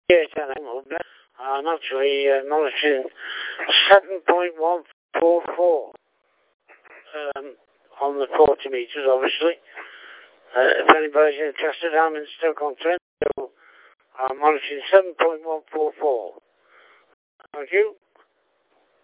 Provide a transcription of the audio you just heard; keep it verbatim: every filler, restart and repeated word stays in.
Yes, hello, I'm actually uh, monitoring seven point one four four um, on the forty metres, obviously. Uh, if anybody's interested, I'm in Stoke-on-Trent, so I'm monitoring seven point one four four. Thank you.